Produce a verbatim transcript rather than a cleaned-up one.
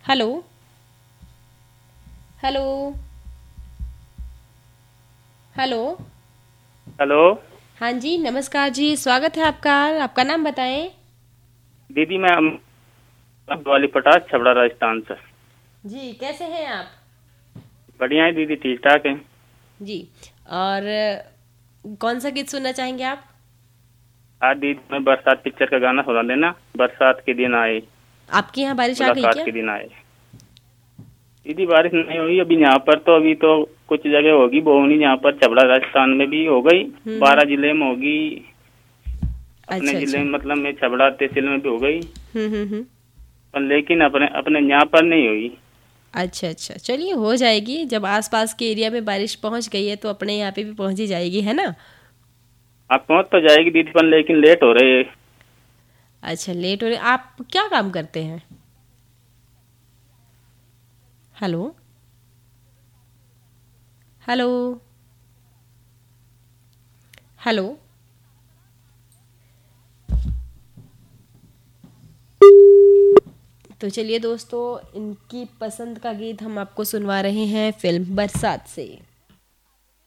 Hello. Hello. Hello. Hello. हाँ जी, नमस्कार जी, स्वागत है आपका। आपका नाम बताएं। दीदी मैं वाली पटास छबड़ा राजस्थान से। जी, कैसे हैं आप? बढ़िया है दीदी, ठीक ठाक है। जी। और कौन सा गीत सुनना चाहेंगे आप? आज दीदी मैं बरसात पिक्चर का गाना सुना देना। बरसात के दिन आए, आपके यहाँ बारिश आ गई मुलाकात क्या? के दिन आए। दीदी बारिश नहीं हुई अभी यहाँ पर, तो अभी तो कुछ जगह होगी, वो नहीं, यहाँ पर छबड़ा राजस्थान में भी हो गई। हम्म हम्म। बारह जिले में होगी। अपने अच्छा जिले अच्छा। में मतलब में छबड़ा तहसील में भी हो गई। हम्म हम्म हम्म। पर लेकिन अपने अपने यहाँ पर नहीं हुई। अच्छा अच्छा, चलिए हो जाएगी। जब आसपास के एरिया में बारिश पहुंच गई है तो अपने यहाँ पे भी पहुंच ही जाएगी, है ना? आप पहुँच तो जाएगी दीदी, पर लेकिन लेट हो रही है। अच्छा, लेट हो रहे। आप क्या काम करते हैं? हेलो। हेलो। हेलो। तो चलिए दोस्तों, इनकी पसंद का गीत हम आपको सुनवा रहे हैं फिल्म बरसात से।